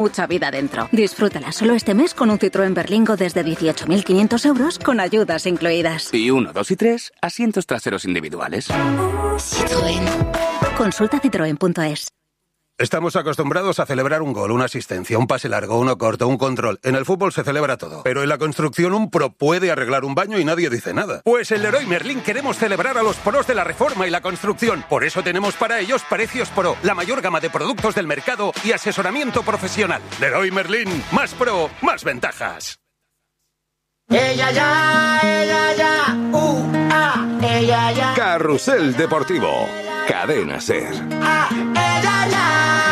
mucha vida dentro. Disfrútala solo este mes con un Citroën Berlingo desde 18.500 euros con ayudas incluidas. Y 1, 2 y 3, asientos traseros individuales. Citroën. Consulta citroen.es. Estamos acostumbrados a celebrar un gol, una asistencia, un pase largo, uno corto, un control. En el fútbol se celebra todo. Pero en la construcción un pro puede arreglar un baño y nadie dice nada. Pues en Leroy Merlin queremos celebrar a los pros de la reforma y la construcción. Por eso tenemos para ellos Precios Pro, la mayor gama de productos del mercado y asesoramiento profesional. Leroy Merlin, más pro, más ventajas. Ella ya, ella ya. Carrusel Deportivo, Cadena SER. Ella ya.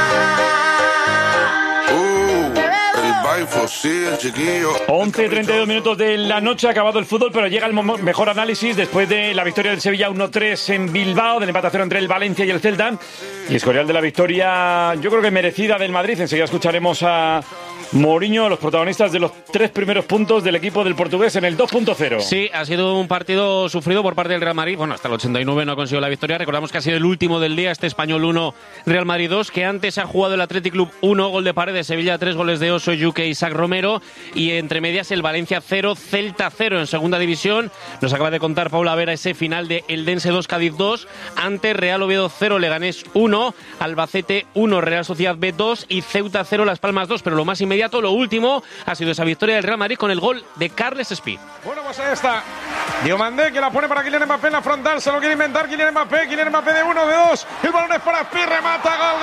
Sí, el chiquillo. 11:32 minutos de la noche, ha acabado el fútbol, pero llega el mejor análisis después de la victoria del Sevilla 1-3 en Bilbao, del empate a 0 entre el Valencia y el Celta, y escorial de la victoria, yo creo que merecida, del Madrid. Enseguida escucharemos a Mourinho, los protagonistas de los 3 primeros puntos del equipo del portugués en el 2.0. Sí, ha sido un partido sufrido por parte del Real Madrid. Bueno, hasta el 89 no ha conseguido la victoria. Recordamos que ha sido el último del día, este Español 1, Real Madrid 2, que antes ha jugado el Athletic Club 1, gol de Paredes, Sevilla 3, goles de Oso, Yuque y Isaac Romero, y entre medias el Valencia 0, Celta 0 en segunda división. Nos acaba de contar Paula Vera ese final de Eldense 2, Cádiz 2, antes Real Oviedo 0, Leganés 1, Albacete 1, Real Sociedad B 2 y Ceuta 0, Las Palmas 2, pero lo más inmediato, lo último, ha sido esa victoria del Real Madrid con el gol de Carles Espí. Bueno, pues ahí está Diomandé, que la pone para Kylian Mbappé en la frontal, se lo quiere inventar Kylian Mbappé de 1, de 2, el balón es para Espí, remata, gol.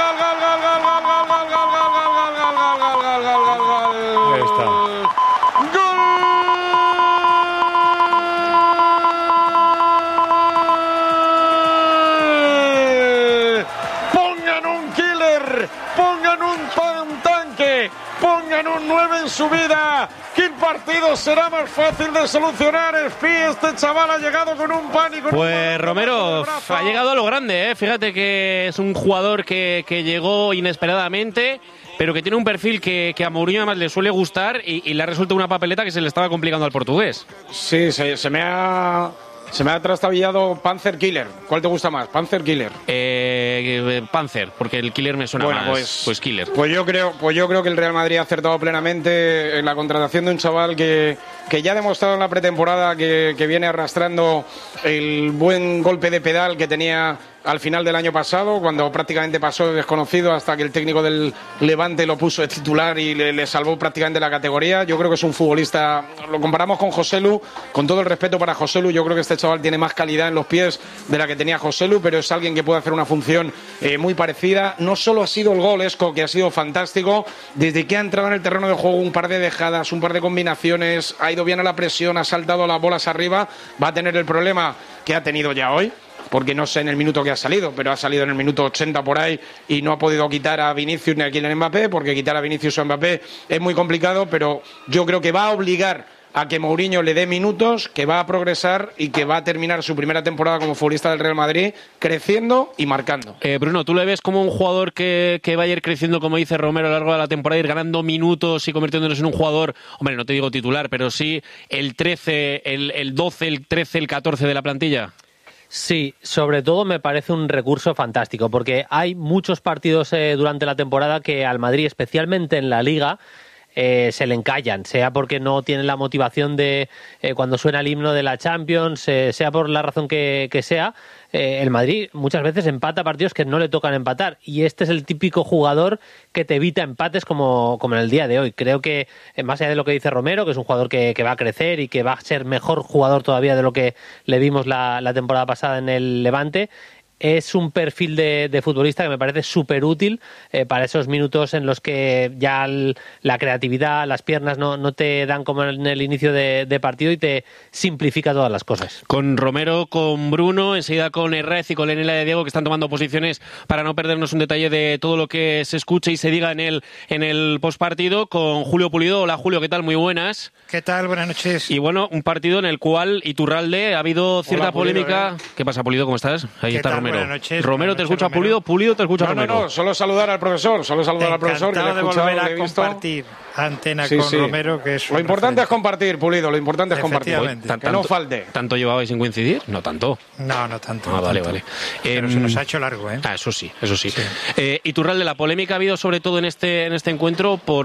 Ahí está. ¡Gol! Pongan un killer, pongan un tanque, pongan un 9 en su vida, que el partido será más fácil de solucionar. Este chaval ha llegado con un pánico. Pues Romero ha llegado a lo grande, ¿eh? Fíjate que es un jugador que llegó inesperadamente, pero que tiene un perfil que a Mourinho además le suele gustar, y le ha resultado una papeleta que se le estaba complicando al portugués. Sí, se me ha trastabillado Panzer Killer. ¿Cuál te gusta más? Panzer Killer. Panzer, porque el Killer me suena más. Pues Killer. Pues yo creo que el Real Madrid ha acertado plenamente en la contratación de un chaval que ya ha demostrado en la pretemporada que viene arrastrando el buen golpe de pedal que tenía al final del año pasado, cuando prácticamente pasó de desconocido hasta que el técnico del Levante lo puso de titular y le salvó prácticamente la categoría. Yo creo que es un futbolista, lo comparamos con Joselu, con todo el respeto para Joselu, yo creo que este chaval tiene más calidad en los pies de la que tenía Joselu, pero es alguien que puede hacer una función muy parecida. No solo ha sido el gol, Esco, que ha sido fantástico, desde que ha entrado en el terreno de juego, un par de dejadas, un par de combinaciones, ha ido bien a la presión, ha saltado las bolas arriba, va a tener el problema que ha tenido ya hoy, porque no sé en el minuto que ha salido, pero ha salido en el minuto 80 por ahí y no ha podido quitar a Vinicius ni a Kylian Mbappé, porque quitar a Vinicius o a Mbappé es muy complicado, pero yo creo que va a obligar a que Mourinho le dé minutos, que va a progresar y que va a terminar su primera temporada como futbolista del Real Madrid creciendo y marcando. Bruno, ¿tú le ves como un jugador que va a ir creciendo, como dice Romero, a lo largo de la temporada, ir ganando minutos y convirtiéndonos en un jugador, hombre, no te digo titular, pero sí el 13, el 12, el 13, el 14 de la plantilla? Sí, sobre todo me parece un recurso fantástico, porque hay muchos partidos durante la temporada que al Madrid, especialmente en la Liga, se le encallan, sea porque no tienen la motivación de cuando suena el himno de la Champions, sea por la razón que sea. El Madrid muchas veces empata partidos que no le tocan empatar, y este es el típico jugador que te evita empates como en el día de hoy. Creo que, más allá de lo que dice Romero, que es un jugador que va a crecer y que va a ser mejor jugador todavía de lo que le vimos la temporada pasada en el Levante, es un perfil de futbolista que me parece súper útil para esos minutos en los que ya la creatividad, las piernas no te dan como en el inicio de partido, y te simplifica todas las cosas. Con Romero, con Bruno, enseguida con Herrez y con Lenela de Diego, que están tomando posiciones para no perdernos un detalle de todo lo que se escuche y se diga en el postpartido, con Julio Pulido. Hola Julio, ¿qué tal? Muy buenas. ¿Qué tal? Buenas noches. Y bueno, un partido en el cual Iturralde ha habido cierta polémica. ¿Qué pasa, Pulido? ¿Cómo estás? Ahí está Romero. Romero. Buenas noches. Romero te escucha Pulido, Pulido te escucha Romero. No, solo saludar al profesor, que le he de escuchado, volver le a he visto. compartir antena con Romero, que es Lo importante es compartir, Pulido, lo importante es compartir. Que no falte. ¿Tanto llevabais sin coincidir? No tanto. No tanto. Ah, vale. Pero se nos ha hecho largo, ¿eh? Eso sí. Iturralde, la polémica ha habido sobre todo en este encuentro por